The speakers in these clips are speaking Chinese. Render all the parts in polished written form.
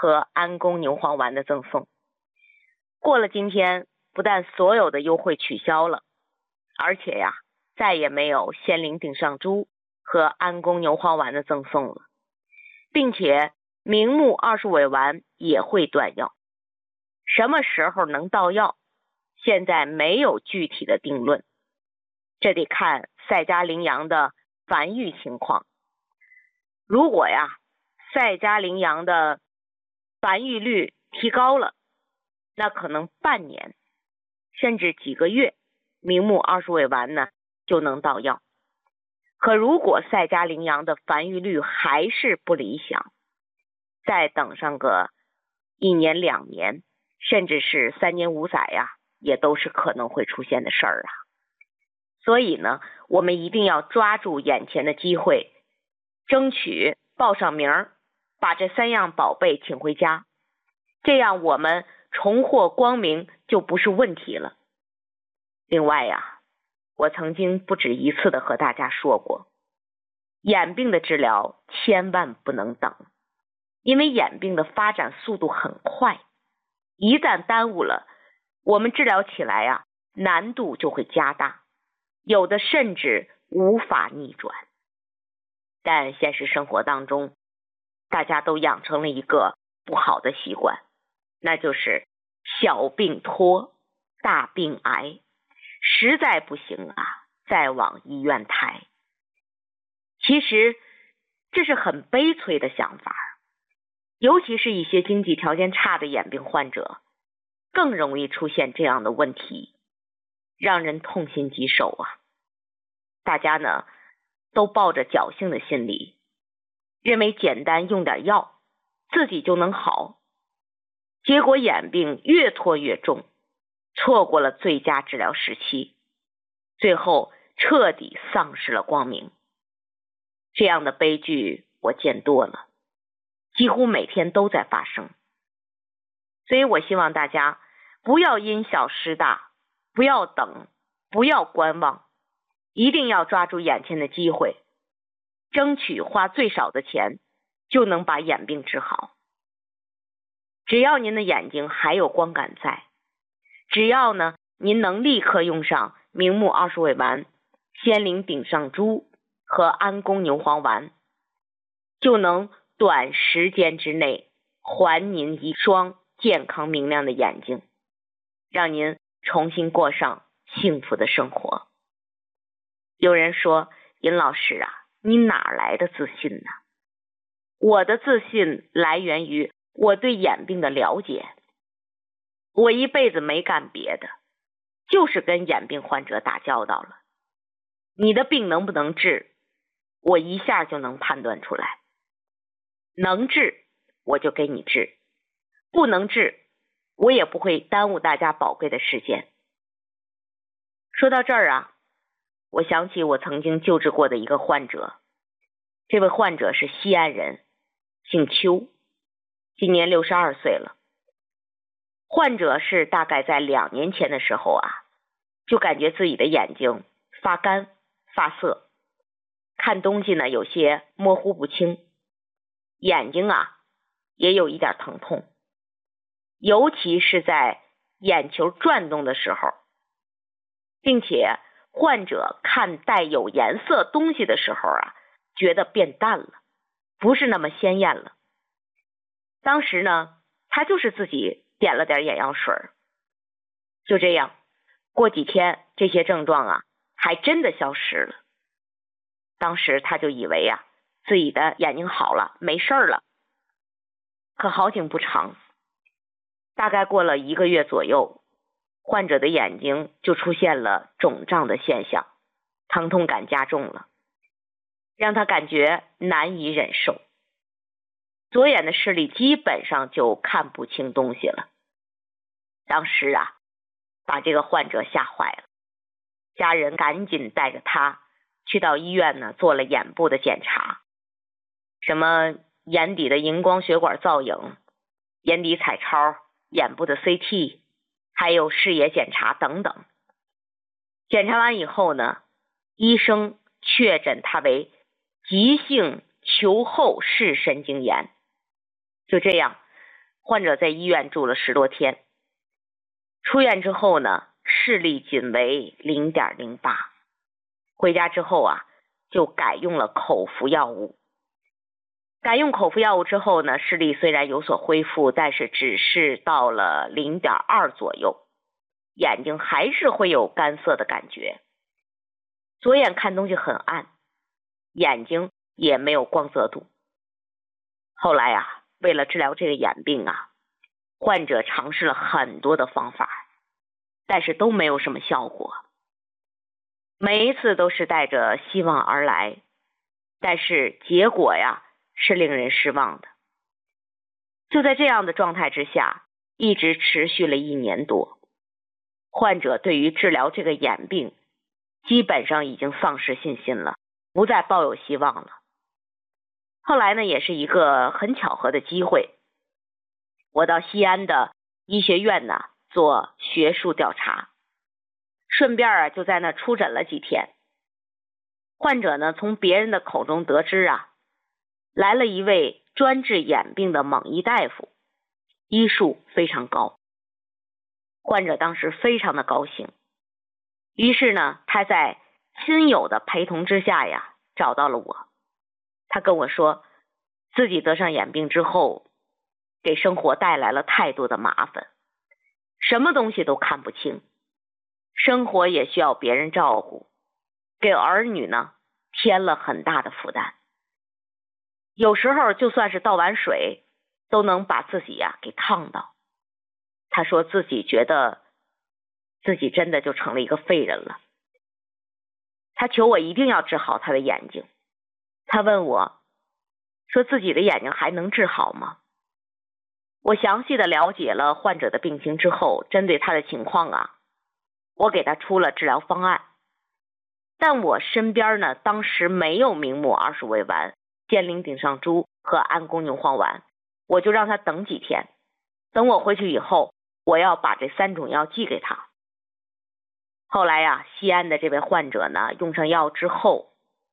和安宫牛黄丸的赠送。过了今天，不但所有的优惠取消了，而且呀，再也没有仙灵顶上珠和安宫牛黄丸的赠送了，并且明目20尾丸也会断药。什么时候能到药，现在没有具体的定论，这得看赛加羚羊的繁育情况。如果呀，赛加羚羊的繁育率提高了，那可能半年甚至几个月，明目20尾丸呢就能到药。可如果赛加羚羊的繁育率还是不理想，再等上个1年2年，甚至是3年5载呀，也都是可能会出现的事儿啊。所以呢，我们一定要抓住眼前的机会，争取报上名，把这3样宝贝请回家，这样我们重获光明就不是问题了。另外呀，我曾经不止一次的和大家说过，眼病的治疗千万不能等，因为眼病的发展速度很快，一旦耽误了，我们治疗起来呀，难度就会加大，有的甚至无法逆转。但现实生活当中，大家都养成了一个不好的习惯，那就是小病拖，大病挨，实在不行啊，再往医院抬。其实这是很悲催的想法，尤其是一些经济条件差的眼病患者，更容易出现这样的问题，让人痛心疾首啊。大家呢都抱着侥幸的心理，认为简单用点药自己就能好，结果眼病越拖越重，错过了最佳治疗时期，最后彻底丧失了光明。这样的悲剧我见多了，几乎每天都在发生。所以我希望大家不要因小失大，不要等，不要观望，一定要抓住眼前的机会，争取花最少的钱就能把眼病治好。只要您的眼睛还有光感在，只要呢您能立刻用上明目20尾丸、仙灵顶上珠和安宫牛黄丸，就能短时间之内还您一双健康明亮的眼睛，让您重新过上幸福的生活。有人说，尹老师啊，你哪来的自信呢？我的自信来源于我对眼病的了解，我一辈子没干别的，就是跟眼病患者打交道了。你的病能不能治，我一下就能判断出来。能治我就给你治，不能治我也不会耽误大家宝贵的时间。说到这儿啊，我想起我曾经救治过的一个患者，这位患者是西安人，姓邱，今年62岁了。患者是大概在2年前的时候啊，就感觉自己的眼睛发干发涩，看东西呢有些模糊不清，眼睛啊也有一点疼痛，尤其是在眼球转动的时候，并且患者看带有颜色东西的时候啊，觉得变淡了，不是那么鲜艳了。当时呢，他就是自己点了点眼药水，就这样，过几天这些症状啊，还真的消失了。当时他就以为啊，自己的眼睛好了，没事了。可好景不长，大概过了1个月左右，患者的眼睛就出现了肿胀的现象，疼痛感加重了，让他感觉难以忍受。左眼的视力基本上就看不清东西了。当时啊，把这个患者吓坏了，家人赶紧带着他去到医院呢，做了眼部的检查，什么眼底的荧光血管造影、眼底彩超、眼部的 CT， 还有视野检查等等。检查完以后呢，医生确诊他为急性球后视神经炎。就这样， 患者在医院住了10多天，出院之后呢，视力仅为 0.08， 回家之后啊，就改用了口服药物。改用口服药物之后呢，视力虽然有所恢复，但是只是到了 0.2 左右，眼睛还是会有干涩的感觉，左眼看东西很暗，眼睛也没有光泽度。后来啊，为了治疗这个眼病啊，患者尝试了很多的方法，但是都没有什么效果。每一次都是带着希望而来，但是结果呀，是令人失望的。就在这样的状态之下，一直持续了1年多，患者对于治疗这个眼病基本上已经丧失信心了，不再抱有希望了。后来呢，也是一个很巧合的机会，我到西安的医学院呢做学术调查，顺便啊就在那出诊了几天。患者呢从别人的口中得知啊，来了一位专治眼病的蒙医大夫，医术非常高。患者当时非常的高兴，于是呢，他在亲友的陪同之下呀，找到了我。他跟我说，自己得上眼病之后，给生活带来了太多的麻烦，什么东西都看不清，生活也需要别人照顾，给儿女呢添了很大的负担。有时候就算是倒碗水，都能把自己呀给烫到。他说自己觉得自己真的就成了一个废人了。他求我一定要治好他的眼睛。他问我说自己的眼睛还能治好吗？我详细的了解了患者的病情之后，针对他的情况啊，我给他出了治疗方案。但我身边呢，当时没有明目二鼠尾丸、坚菱顶上珠和安宫牛黄丸，我就让他等几天，等我回去以后，我要把这3种药寄给他。后来呀，西安的这位患者呢，用上药之后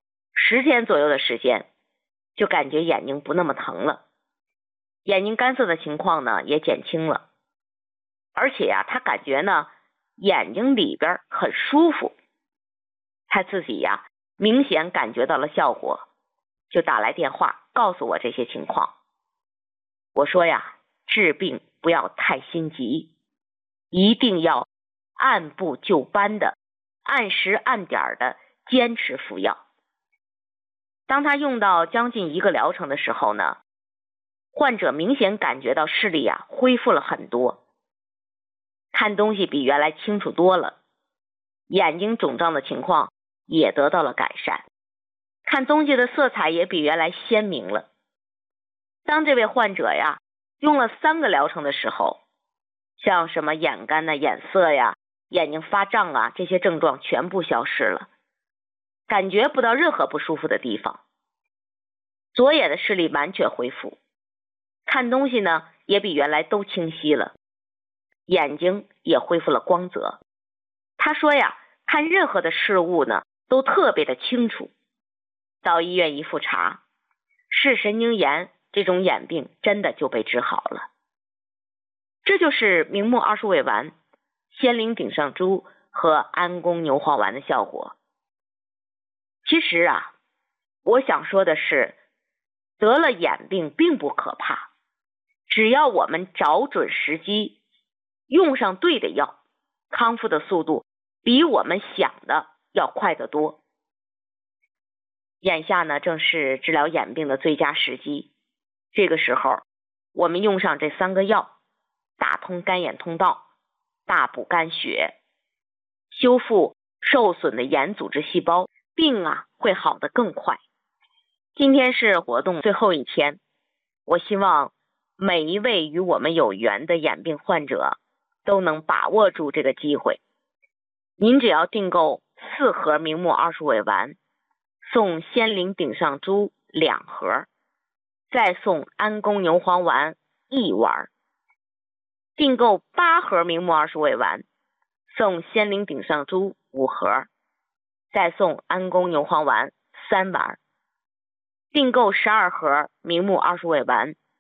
10天左右的时间，就感觉眼睛不那么疼了，眼睛干涩的情况呢也减轻了，而且呀，他感觉呢眼睛里边很舒服，他自己呀明显感觉到了效果，就打来电话告诉我这些情况。我说呀，治病不要太心急，一定要按部就班的、按时按点的坚持服药。当他用到将近1个疗程的时候呢，患者明显感觉到视力啊恢复了很多，看东西比原来清楚多了，眼睛肿胀的情况也得到了改善，看东西的色彩也比原来鲜明了。当这位患者呀用了3个疗程的时候，像什么眼干呐、眼涩呀、眼睛发胀啊，这些症状全部消失了，感觉不到任何不舒服的地方，左眼的视力完全恢复，看东西呢也比原来都清晰了，眼睛也恢复了光泽。他说呀，看任何的事物呢都特别的清楚。到医院一复查，视神经炎这种眼病真的就被治好了。这就是明目二鼠尾丸、坚菱顶上珠和安宫牛黄丸的效果。其实啊，我想说的是，得了眼病并不可怕，只要我们找准时机，用上对的药，康复的速度比我们想的要快得多。眼下呢，正是治疗眼病的最佳时机。这个时候，我们用上这3个药，打通干眼通道，大补肝血，修复受损的眼组织细胞，病啊会好得更快。今天是活动最后一天，我希望每一位与我们有缘的眼病患者都能把握住这个机会。您只要订购4盒明目二鼠尾丸，送坚菱顶上珠2盒，再送安宫牛黄丸1丸。订购8盒明目二鼠尾丸，送坚菱顶上珠5盒，再送安宫牛黄丸3丸。订购12盒明目二鼠尾丸，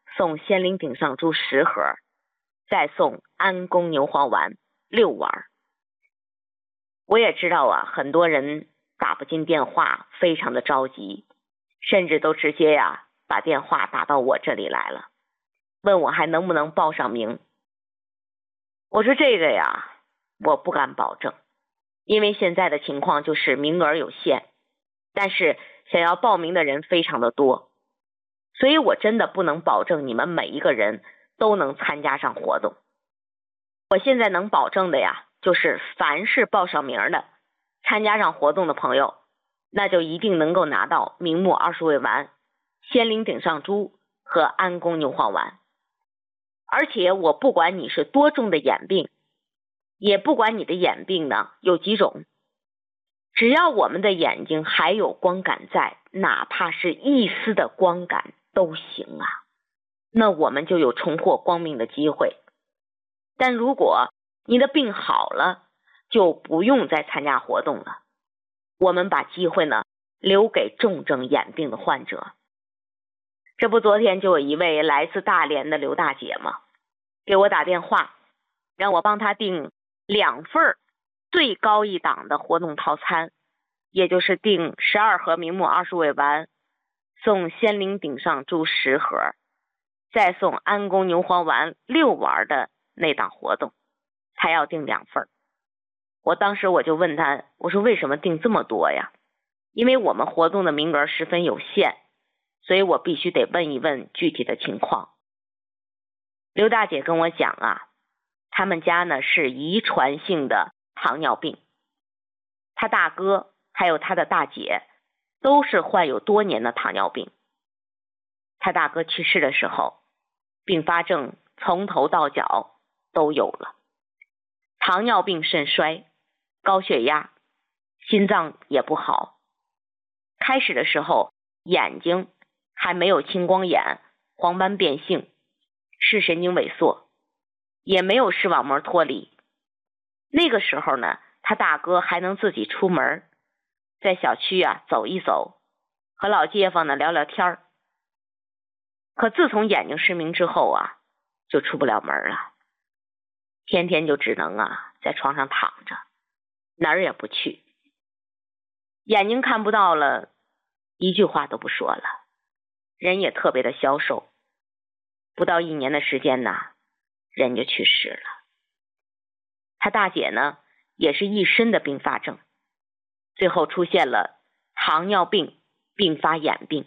送仙灵顶上珠10盒，再送安宫牛黄丸6丸。我也知道啊，很多人打不进电话，非常的着急，甚至都直接把电话打到我这里来了，问我还能不能报上名。我说这个我不敢保证，因为现在的情况就是名额有限，但是想要报名的人非常的多，所以我真的不能保证你们每一个人都能参加上活动。我现在能保证的就是凡是报上名的，参加上活动的朋友，那就一定能够拿到明目20味丸、仙灵顶上珠和安宫牛黄丸。而且我不管你是多重的眼病，也不管你的眼病呢有几种，只要我们的眼睛还有光感在，哪怕是一丝的光感都行那我们就有重获光明的机会。但如果你的病好了，就不用再参加活动了，我们把机会呢留给重症眼病的患者。这不昨天就有一位来自大连的刘大姐嘛，给我打电话，让我帮她订2份最高一档的活动套餐，也就是订12盒明目20味丸，送仙灵顶上珠10盒，再送安宫牛黄丸6丸的那档活动，她要订2份。我当时我就问她，我说为什么订这么多呀？因为我们活动的名额十分有限，所以我必须得问一问具体的情况。刘大姐跟我讲他们家呢是遗传性的糖尿病，他大哥还有他的大姐都是患有多年的糖尿病。他大哥去世的时候，并发症从头到脚都有了，糖尿病、肾衰、高血压、心脏也不好。开始的时候眼睛还没有青光眼、黄斑变性、视神经萎缩，也没有视网膜脱离。那个时候呢，他大哥还能自己出门，在小区走一走，和老街坊呢聊聊天。可自从眼睛失明之后就出不了门了，天天就只能在床上躺着，哪儿也不去。眼睛看不到了，一句话都不说了，人也特别的消瘦，不到1年的时间人就去世了。他大姐呢也是一身的并发症，最后出现了糖尿病并发眼病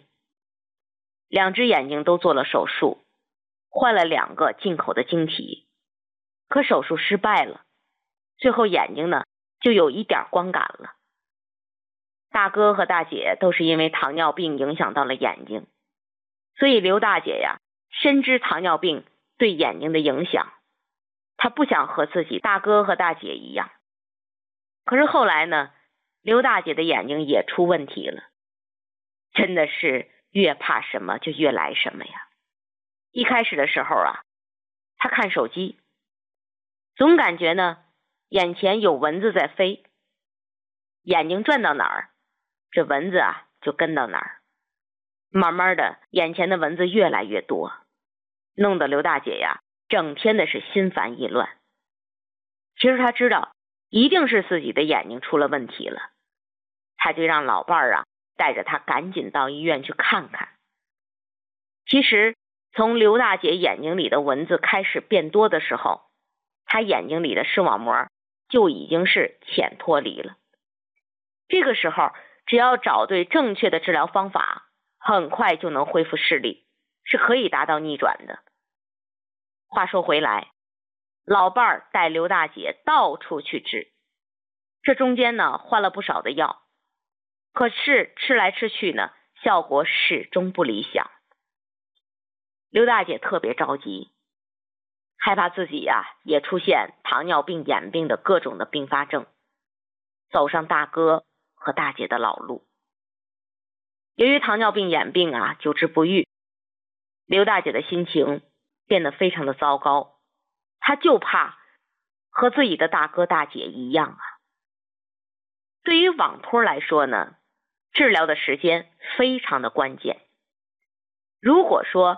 ，2只眼睛都做了手术，换了2个进口的晶体，可手术失败了，最后眼睛呢就有一点光感了。大哥和大姐都是因为糖尿病影响到了眼睛，所以刘大姐深知糖尿病对眼睛的影响，她不想和自己大哥和大姐一样。可是后来呢，刘大姐的眼睛也出问题了，真的是越怕什么就越来什么呀。一开始的时候她看手机，总感觉呢眼前有蚊子在飞，眼睛转到哪儿，这蚊子就跟到哪儿。慢慢的眼前的蚊子越来越多，弄得刘大姐整天的是心烦意乱。其实她知道一定是自己的眼睛出了问题了，她就让老伴儿带着她赶紧到医院去看看。其实从刘大姐眼睛里的蚊子开始变多的时候，她眼睛里的视网膜就已经是浅脱离了。这个时候只要找对正确的治疗方法，很快就能恢复视力，是可以达到逆转的。话说回来，老伴儿带刘大姐到处去治，这中间呢换了不少的药，可是吃来吃去呢，效果始终不理想。刘大姐特别着急，害怕自己也出现糖尿病、眼病的各种的并发症，走上大哥和大姐的老路。由于糖尿病、眼病久治不愈，刘大姐的心情变得非常的糟糕，她就怕和自己的大哥大姐一样对于网托来说呢，治疗的时间非常的关键。如果说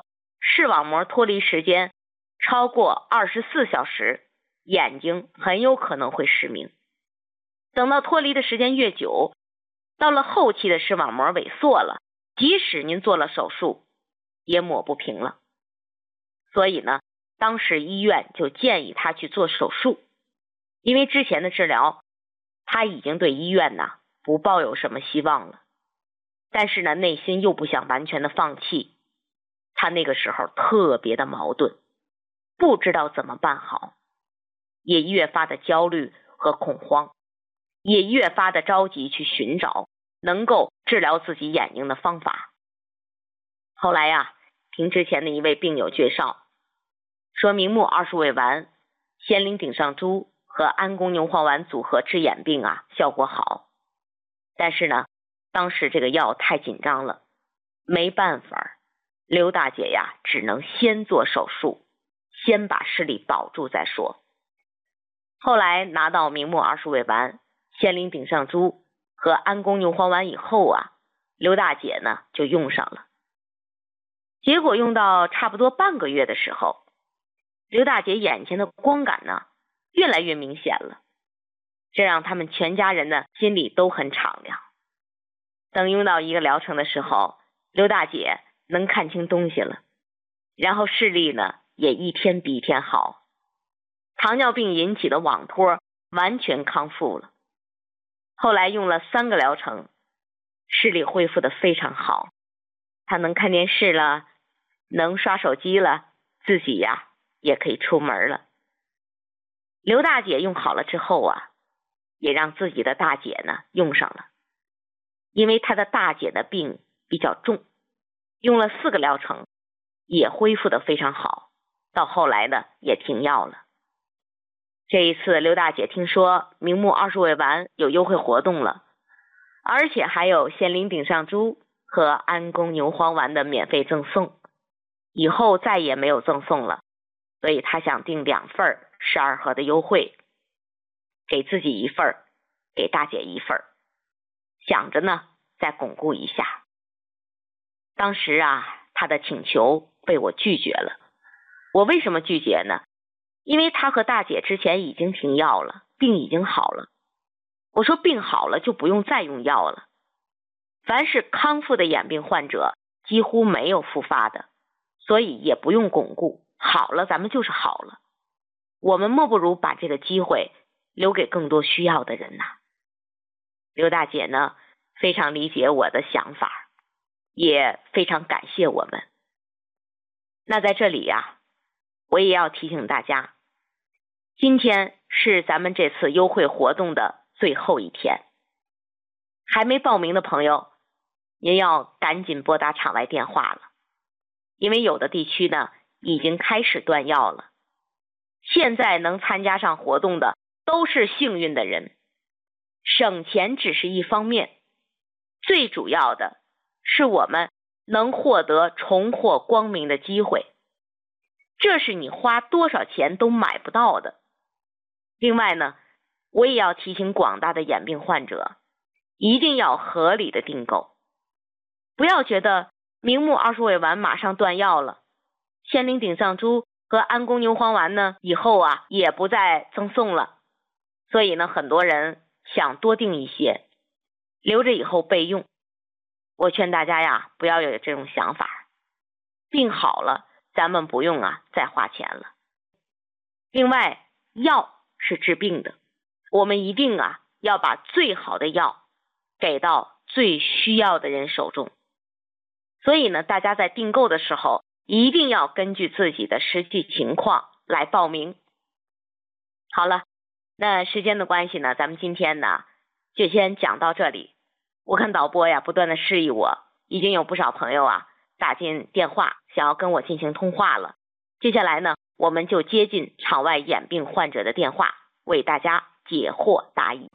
视网膜脱离时间超过24小时，眼睛很有可能会失明。等到脱离的时间越久，到了后期的视网膜萎缩了，即使您做了手术，也抹不平了。所以呢，当时医院就建议他去做手术，因为之前的治疗，他已经对医院呢不抱有什么希望了。但是呢，内心又不想完全的放弃，他那个时候特别的矛盾，不知道怎么办好，也越发的焦虑和恐慌，也越发的着急去寻找能够治疗自己眼睛的方法。后来呀，听之前的一位病友介绍，说明目二术尾丸、先灵顶上珠和安宫牛黄丸组合治眼病啊，效果好。但是呢，当时这个药太紧张了，没办法，刘大姐呀，只能先做手术，先把视力保住再说。后来拿到明目二术尾丸、先灵顶上珠和安宫牛黄丸以后啊，刘大姐呢就用上了。结果用到差不多半个月的时候，刘大姐眼前的光感呢越来越明显了，这让他们全家人呢心里都很敞亮。等用到1个疗程的时候，刘大姐能看清东西了，然后视力呢也一天比一天好，糖尿病引起的网脱完全康复了。后来用了3个疗程，视力恢复的非常好，她能看电视了，能刷手机了，自己呀也可以出门了。刘大姐用好了之后啊，也让自己的大姐呢用上了，因为她的大姐的病比较重，用了4个疗程也恢复的非常好，到后来呢也停药了。这一次刘大姐听说明目二术尾丸有优惠活动了，而且还有先灵顶上珠和安宫牛黄丸的免费赠送，以后再也没有赠送了，所以她想订2份12盒的优惠，给自己1份，给大姐1份，想着呢再巩固一下。当时啊，她的请求被我拒绝了。我为什么拒绝呢？因为她和大姐之前已经停药了，病已经好了。我说病好了就不用再用药了，凡是康复的眼病患者几乎没有复发的，所以也不用巩固，好了咱们就是好了。我们莫不如把这个机会留给更多需要的人呐。刘大姐呢非常理解我的想法，也非常感谢我们。那在这里呀，我也要提醒大家，今天是咱们这次优惠活动的最后一天，还没报名的朋友，您要赶紧拨打场外电话了，因为有的地区呢已经开始断药了。现在能参加上活动的都是幸运的人，省钱只是一方面，最主要的是我们能获得重获光明的机会，这是你花多少钱都买不到的。另外呢，我也要提醒广大的眼病患者，一定要合理的订购，不要觉得明目二术尾丸马上断药了，先灵顶上珠和安宫牛黄丸呢以后啊也不再赠送了，所以呢很多人想多订一些，留着以后备用。我劝大家呀，不要有这种想法，病好了咱们不用再花钱了。另外，药是治病的，我们一定要把最好的药给到最需要的人手中。所以呢，大家在订购的时候一定要根据自己的实际情况来报名。好了，那时间的关系呢，咱们今天呢就先讲到这里。我看导播呀不断的示意我，已经有不少朋友打进电话想要跟我进行通话了。接下来呢，我们就接进场外眼病患者的电话，为大家解惑答疑。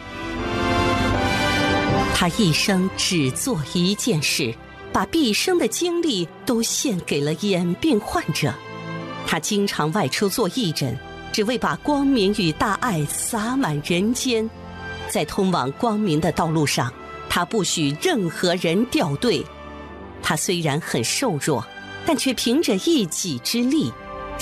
他一生只做一件事，把毕生的精力都献给了眼病患者。他经常外出做义诊，只为把光明与大爱洒满人间。在通往光明的道路上，他不许任何人掉队。他虽然很瘦弱， 但却凭着一己之力